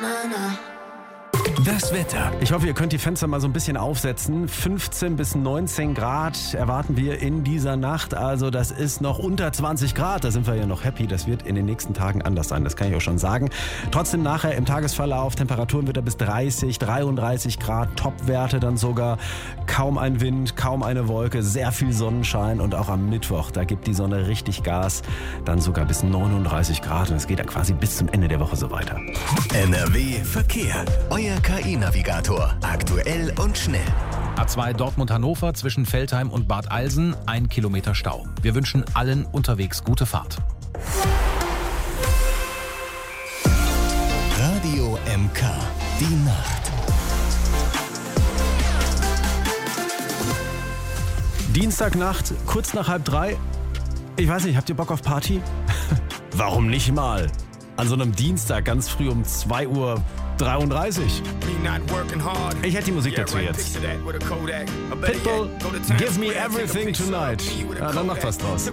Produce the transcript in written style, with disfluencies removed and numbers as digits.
Das Wetter. Ich hoffe, ihr könnt die Fenster mal so ein bisschen aufsetzen. 15 bis 19 Grad erwarten wir in dieser Nacht. Also das ist noch unter 20 Grad. Da sind wir ja noch happy. Das wird in den nächsten Tagen anders sein. Das kann ich auch schon sagen. Trotzdem nachher im Tagesverlauf Temperaturen wieder bis 30, 33 Grad. Topwerte dann sogar. Kaum ein Wind, kaum eine Wolke. Sehr viel Sonnenschein. Und auch am Mittwoch, da gibt die Sonne richtig Gas. Dann sogar bis 39 Grad. Und es geht dann quasi bis zum Ende der Woche so weiter. NRW Verkehr. Euer KI-Navigator. Aktuell und schnell. A2 Dortmund-Hannover zwischen Veltheim und Bad Alsen, 1 Kilometer Stau. Wir wünschen allen unterwegs gute Fahrt. Radio MK. Die Nacht. Dienstagnacht, kurz nach 2:30. Ich weiß nicht, habt ihr Bock auf Party? Warum nicht mal? An so einem Dienstag ganz früh um 2:33 Uhr. Ich hätte die Musik dazu jetzt. Pitbull, Give Me Everything Tonight. Ja, dann macht was draus.